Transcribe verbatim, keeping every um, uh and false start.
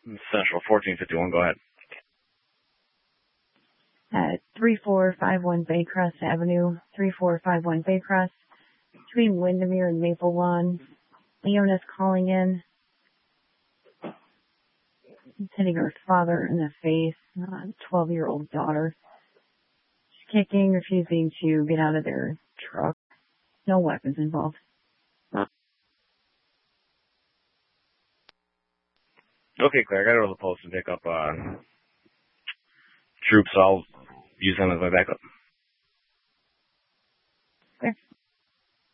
Central, fourteen fifty-one, go ahead. At three four five one Baycrest Avenue, three four five one Baycrest, between Windermere and Maple Lawn. Leona's calling in. He's hitting her father in the face, uh, twelve-year-old daughter. She's kicking, refusing to get out of their truck. No weapons involved. Okay, Claire, I gotta go to the post and pick up uh, troops. I'll use them as my backup.